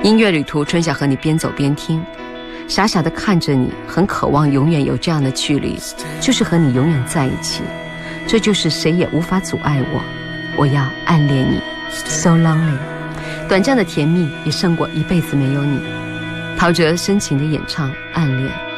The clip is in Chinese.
音乐旅途，春晓和你边走边听，傻傻地看着你，很渴望永远有这样的距离，就是和你永远在一起。这就是谁也无法阻碍我，我要暗恋你 So lonely， 短暂的甜蜜也胜过一辈子没有你。陶喆深情的演唱《暗恋》。